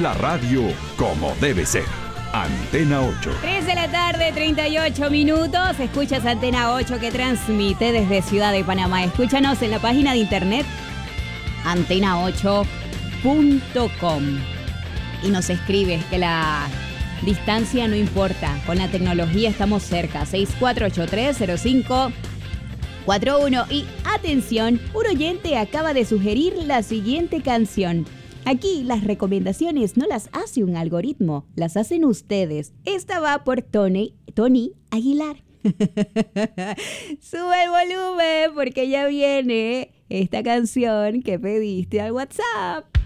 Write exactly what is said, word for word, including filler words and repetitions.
La radio como debe ser. Antena ocho. tres de la tarde, treinta y ocho minutos. Escuchas Antena ocho que transmite desde Ciudad de Panamá. Escúchanos en la página de internet antena ocho punto com. Y nos escribes que la distancia no importa. Con la tecnología estamos cerca. seis cuatro ocho tres cero cinco cuatro uno. Y atención, un oyente acaba de sugerir la siguiente canción. Aquí las recomendaciones no las hace un algoritmo, las hacen ustedes. Esta va por Tony, Tony Aguilar. Sube el volumen porque ya viene esta canción que pediste al WhatsApp.